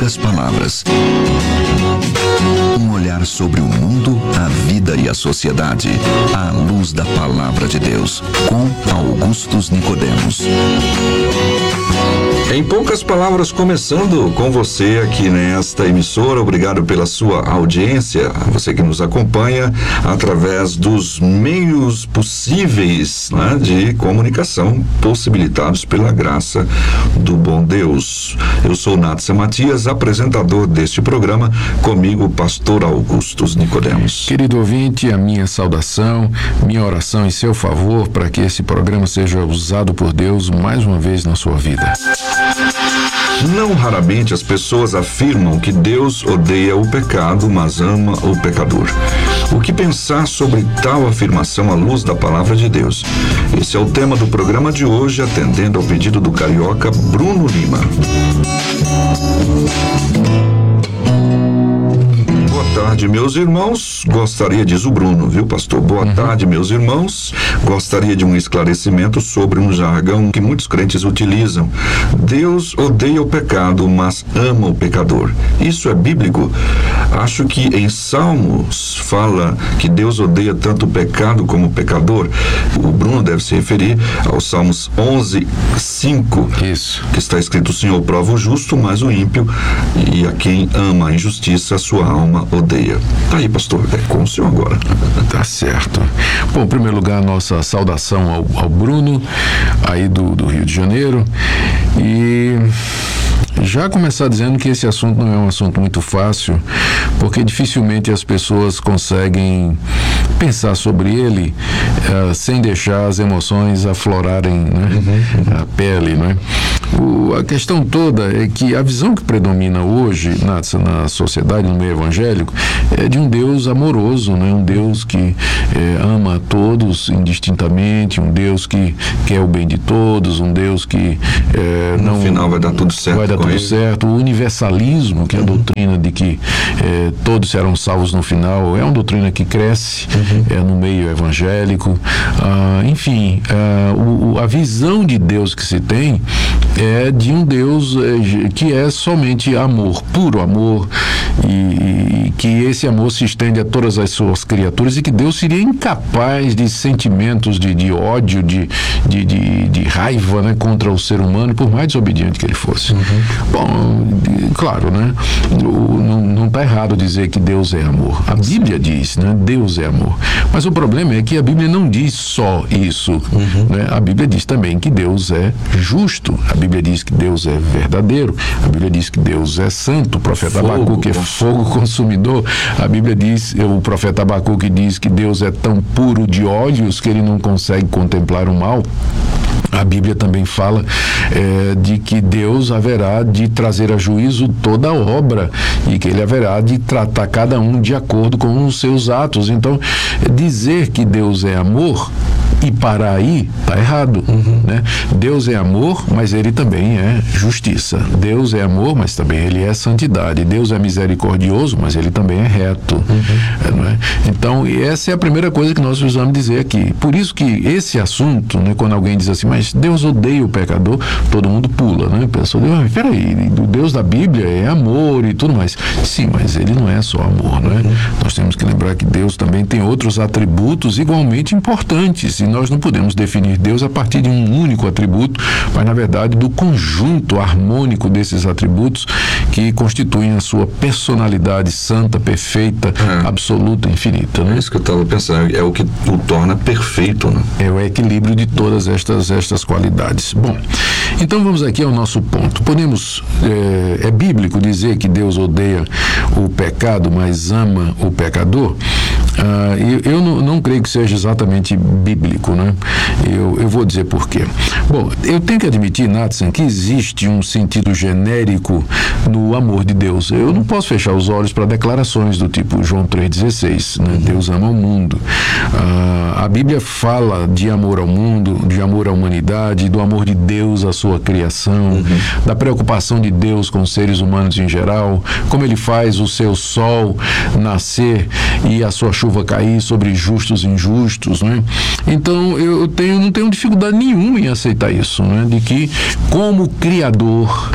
poucas palavras. Um olhar sobre o mundo, a vida e a sociedade, à luz da Palavra de Deus, com Augustus Nicodemos. Em poucas palavras, começando com você aqui nesta emissora. Obrigado pela sua audiência, você que nos acompanha através dos meios possíveis, né, de comunicação possibilitados pela graça do bom Deus. Eu sou Natsa Matias, apresentador deste programa, comigo o pastor Augustus Nicodemos. Querido ouvinte, a minha saudação, minha oração em seu favor para que esse programa seja usado por Deus mais uma vez na sua vida. Não raramente as pessoas afirmam que Deus odeia o pecado, mas ama o pecador. O que pensar sobre tal afirmação à luz da Palavra de Deus? Esse é o tema do programa de hoje, atendendo ao pedido do carioca Bruno Lima. Boa tarde, meus irmãos. Gostaria, diz o Bruno, viu, pastor? Boa tarde, meus irmãos. Gostaria de um esclarecimento sobre um jargão que muitos crentes utilizam. Deus odeia o pecado, mas ama o pecador. Isso é bíblico? Acho que em Salmos fala que Deus odeia tanto o pecado como o pecador. O Bruno deve se referir aos Salmos 11:5. Isso. Que está escrito: o Senhor prova o justo, mas o ímpio, e a quem ama a injustiça, a sua alma odeia. Tá aí, pastor, é com o senhor agora. Tá certo. Bom, em primeiro lugar, nossa saudação ao Bruno, aí do Rio de Janeiro. E já começar dizendo que esse assunto não é um assunto muito fácil, porque dificilmente as pessoas conseguem pensar sobre ele sem deixar as emoções aflorarem, né? A pele, né? A questão toda é que a visão que predomina hoje na sociedade, no meio evangélico, é de um Deus amoroso, né? Um Deus que ama a todos indistintamente, um Deus que quer o bem de todos, um Deus que no final vai dar tudo certo. Vai dar tudo certo. O universalismo, que é a doutrina de que todos serão salvos no final, é uma doutrina que cresce no meio evangélico. Enfim, a visão de Deus que se tem é de um Deus que é somente amor, puro amor, e que esse amor se estende a todas as suas criaturas, e que Deus seria incapaz de sentimentos de ódio, de raiva, né, contra o ser humano, por mais desobediente que ele fosse. Bom, claro, né, não está errado dizer que Deus é amor. A Bíblia diz, né, Deus é amor. Mas o problema é que a Bíblia não diz só isso, né? A Bíblia diz também que Deus é justo. A Bíblia diz que Deus é verdadeiro. A Bíblia diz que Deus é santo. O profeta Abacuque é fogo consumidor. A Bíblia diz, o profeta Abacuque diz que Deus é tão puro de olhos que ele não consegue contemplar o mal. A Bíblia também fala de que Deus haverá de trazer a juízo toda a obra e que ele haverá de tratar cada um de acordo com os seus atos. Então, dizer que Deus é amor e parar aí, está errado, né? Deus é amor, mas ele também é justiça. Deus é amor, mas também ele é santidade. Deus é misericordioso, mas ele também é reto. Não é? Então, essa é a primeira coisa que nós precisamos dizer aqui. Por isso que esse assunto, né, quando alguém diz assim, mas Deus odeia o pecador, todo mundo pula, né? Pessoa diz, peraí, o Deus da Bíblia é amor e tudo mais. Sim, mas ele não é só amor, né? Nós temos que lembrar que Deus também tem outros atributos igualmente importantes, e nós não podemos definir Deus a partir de um único atributo, mas na verdade do conjunto harmônico desses atributos que constituem a sua personalidade santa, perfeita, absoluta, infinita, né? É isso que eu estava pensando, é o que o torna perfeito, né? É o equilíbrio de todas estas qualidades. Bom, então vamos aqui ao nosso ponto. Podemos, é bíblico dizer que Deus odeia o pecado, mas ama o pecador? Eu não creio que seja exatamente bíblico, né? Eu vou dizer por quê. Bom, eu tenho que admitir, Nathan, que existe um sentido genérico no amor de Deus. Eu não posso fechar os olhos para declarações do tipo João 3,16, né? Deus ama o mundo. A Bíblia fala de amor ao mundo, de amor à humanidade, do amor de Deus à sua criação, da preocupação de Deus com os seres humanos em geral, como ele faz o seu sol nascer e a sua chuva cair sobre justos e injustos, né? Então eu não tenho dificuldade nenhuma em aceitar isso, né? De que como Criador,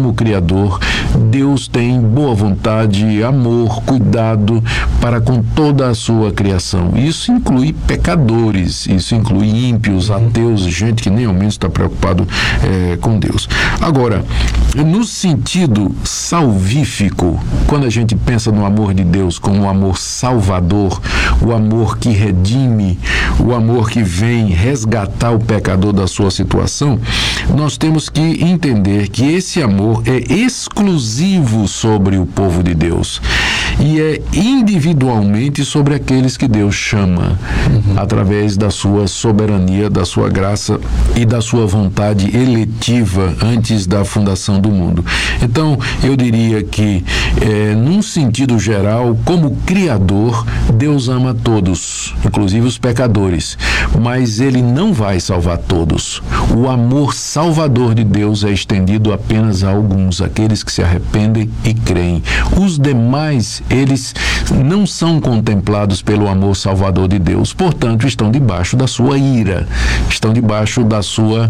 Deus tem boa vontade, amor, cuidado para com toda a sua criação. Isso inclui pecadores, isso inclui ímpios, ateus, gente que nem ao menos está preocupado com Deus. Agora, no sentido salvífico, quando a gente pensa no amor de Deus como o amor salvador, o amor que redime, o amor que vem resgatar o pecador da sua situação, nós temos que entender que esse amor é exclusivo sobre o povo de Deus e é individualmente sobre aqueles que Deus chama, através da sua soberania, da sua graça e da sua vontade eletiva antes da fundação do mundo. Então, eu diria que, num sentido geral, como Criador, Deus ama todos, inclusive os pecadores, mas Ele não vai salvar todos. O amor salvador de Deus é estendido apenas a alguns, aqueles que se arrependem e creem. Os demais, eles não são contemplados pelo amor salvador de Deus, portanto, estão debaixo da sua ira, estão debaixo da sua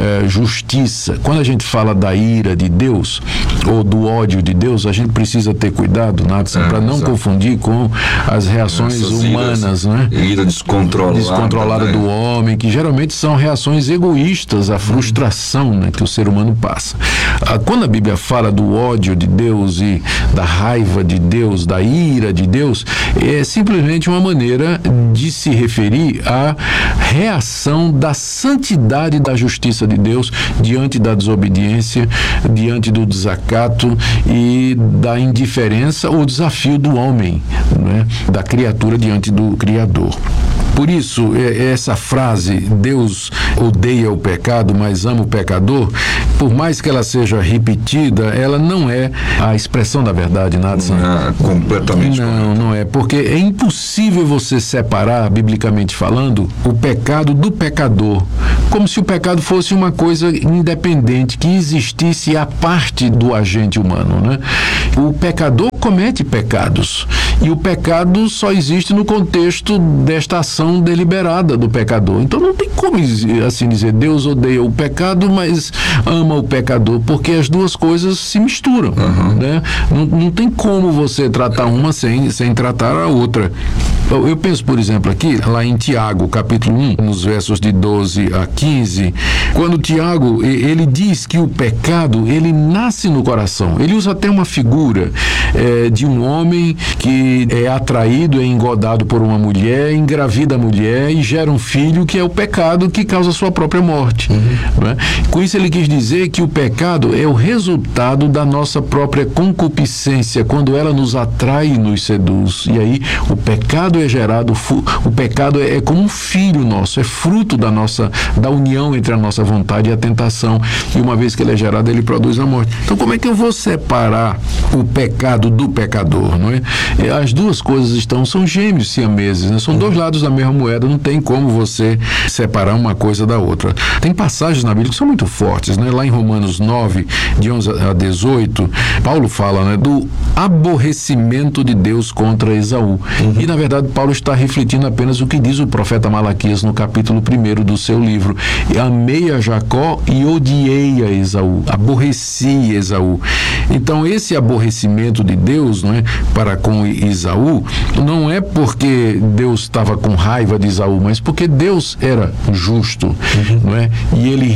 justiça. Quando a gente fala da ira de Deus, ou do ódio de Deus, a gente precisa ter cuidado, Nathan, para não confundir com as reações humanas, né? Ira descontrolada do homem, que geralmente são reações egoístas à frustração, né, que o ser humano passa. Quando a Bíblia fala do ódio de Deus e da raiva de Deus, da ira de Deus, é simplesmente uma maneira de se referir à reação da santidade e da justiça de Deus diante da desobediência, diante do desacato e da indiferença ou desafio do homem, né, da criatura diante do Criador. Por isso, essa frase, Deus odeia o pecado, mas ama o pecador, por mais que ela seja repetida, ela não é a expressão da verdade, Nathan. Completamente. Não é, porque é impossível você separar, biblicamente falando, o pecado do pecador, como se o pecado fosse uma coisa independente, que existisse à parte do agente humano, né? O pecador comete pecados, e o pecado só existe no contexto desta ação deliberada do pecador. Então não tem como assim dizer, Deus odeia o pecado, mas ama o pecador, porque as duas coisas se misturam, né? Não tem como você tratar uma sem tratar a outra. Eu penso, por exemplo, aqui, lá em Tiago, capítulo 1, nos versos de 12 a 15, quando Tiago, ele diz que o pecado, ele nasce no coração. Ele usa até uma figura de um homem que é atraído, é engodado por uma mulher, engravida a mulher e gera um filho, que é o pecado que causa a sua própria morte. Né? Com isso ele quis dizer que o pecado é o resultado da nossa própria concupiscência, quando ela nos atrai e nos seduz. E aí o pecado é gerado, o pecado é como um filho nosso, é fruto da união entre a nossa vontade e a tentação. E uma vez que ele é gerado, ele produz a morte. Então como é que eu vou separar o pecado do pecador, não é? As duas coisas são gêmeos siameses, né? São dois lados da mesma moeda, não tem como você separar uma coisa da outra. Tem passagens na Bíblia que são muito fortes, né? Lá em Romanos 9, de 11 a 18, Paulo fala, né, do aborrecimento de Deus contra Esaú. E na verdade Paulo está refletindo apenas o que diz o profeta Malaquias no capítulo 1 do seu livro. Amei a Jacó e odiei a Esaú, aborreci Esaú. Então esse aborrecimento de Deus, não é, para com Esaú, não é porque Deus estava com raiva de Esaú, mas porque Deus era justo, não é? E ele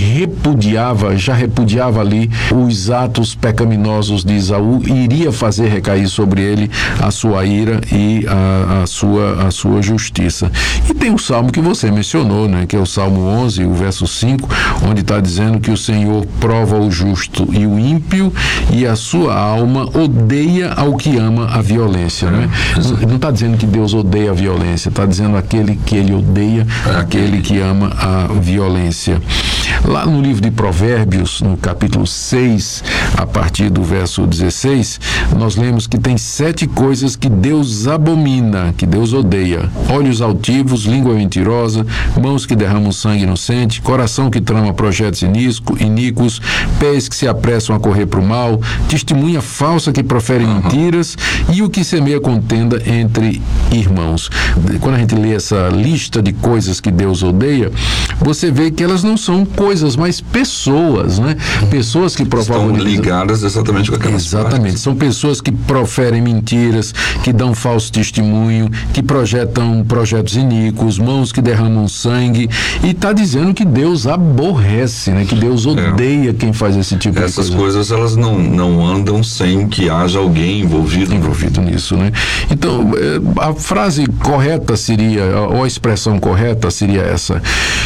já repudiava ali os atos pecaminosos de Esaú e iria fazer recair sobre ele a sua ira e a sua justiça. E tem o salmo que você mencionou, né, que é o Salmo 11, o verso 5, onde está dizendo que o Senhor prova o justo e o ímpio, e a sua alma odeia ao que ama a violência, né? Não está dizendo que Deus odeia a violência, está dizendo aquele que ele odeia, aquele que ama a violência. Lá no livro de Provérbios, no capítulo 6, a partir do verso 16, nós lemos que tem 7 coisas que Deus abomina, que Deus odeia: olhos altivos, língua mentirosa, mãos que derramam sangue inocente, coração que trama projetos iníquos, pés que se apressam a correr para o mal, testemunha falsa que profere mentiras, e o que semeia com contenda entre irmãos. Quando a gente lê essa lista de coisas que Deus odeia, você vê que elas não são coisas, mas pessoas, né? Pessoas que provocam... Estão ligadas exatamente com aquelas Exatamente. partes. São pessoas que proferem mentiras, que dão falso testemunho, que projetam projetos iníquos, mãos que derramam sangue, e está dizendo que Deus aborrece, né? Que Deus odeia quem faz esse tipo de coisa. Essas coisas, elas não andam sem que haja alguém envolvido nisso, né? Então, a frase correta seria, ou a expressão correta seria essa.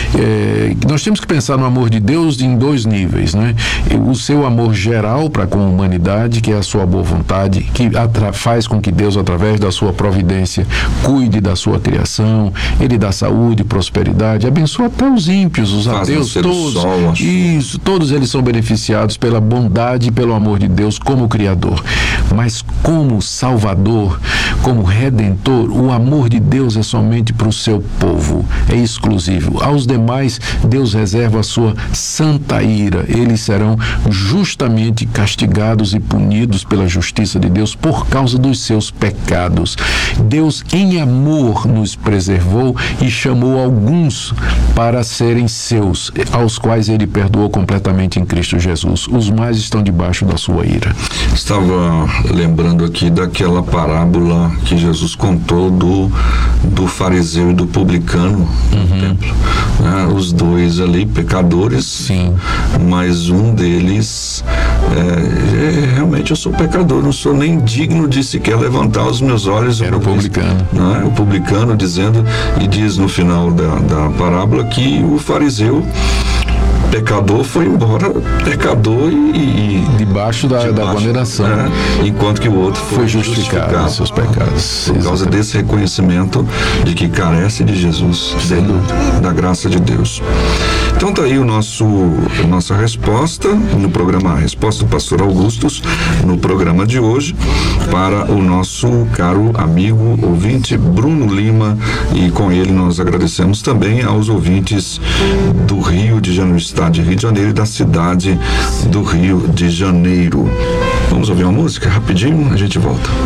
Nós temos que pensar no amor de Deus em dois níveis, né? O seu amor geral para com a humanidade, que é a sua boa vontade, que faz com que Deus, através da sua providência, cuide da sua criação, ele dá saúde, prosperidade, abençoa até os ímpios, os ateus, todos. Isso, todos eles são beneficiados pela bondade e pelo amor de Deus como Criador. Mas como Salvador, como Redentor, o amor de Deus é somente para o seu povo, é exclusivo. Aos demais, Deus reserva a sua santa ira. Eles serão justamente castigados e punidos pela justiça de Deus por causa dos seus pecados. Deus, em amor, nos preservou e chamou alguns para serem seus, aos quais ele perdoou completamente em Cristo Jesus. Os mais estão debaixo da sua ira. Estava lembrando aqui daquela parábola que Jesus contou do fariseu e do publicano no templo. Os dois ali, pecadores. Sim. Mas um deles realmente eu sou pecador, não sou nem digno de sequer levantar os meus olhos. Era o publicano. O publicano dizendo, e diz no final da parábola que o fariseu pecador foi embora pecador e debaixo da condenação, enquanto que o outro foi justificado em seus pecados, por causa desse reconhecimento de que carece de Jesus, da graça de Deus. Então tá aí nossa resposta no programa, a resposta do pastor Augustus no programa de hoje para o nosso caro amigo ouvinte Bruno Lima, e com ele nós agradecemos também aos ouvintes do Rio de Janeiro, estado de Rio de Janeiro, e da cidade do Rio de Janeiro. Vamos ouvir uma música rapidinho, a gente volta.